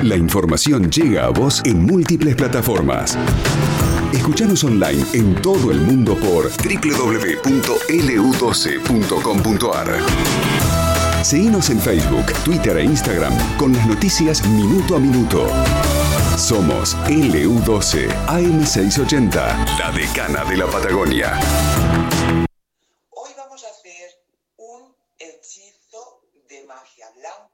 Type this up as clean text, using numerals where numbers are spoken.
La información llega a vos en múltiples plataformas. Escuchanos online en todo el mundo por www.lu12.com.ar. Seguinos en Facebook, Twitter e Instagram con las noticias minuto a minuto. Somos LU12 AM680, la decana de la Patagonia. Hoy vamos a hacer un hechizo de magia blanca